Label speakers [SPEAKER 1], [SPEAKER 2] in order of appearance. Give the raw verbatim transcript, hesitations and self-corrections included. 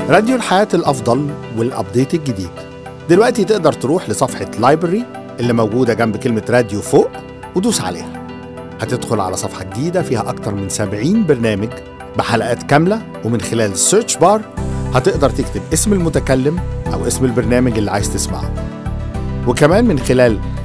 [SPEAKER 1] راديو الحياة الأفضل والأبديت الجديد. دلوقتي تقدر تروح لصفحة لايبرري اللي موجودة جنب كلمة راديو فوق ودوس عليها. هتدخل على صفحة جديدة فيها أكتر من سبعين برنامج بحلقات كاملة، ومن خلال السيرش بار هتقدر تكتب اسم المتكلم أو اسم البرنامج اللي عايز تسمعه. وكمان من خلال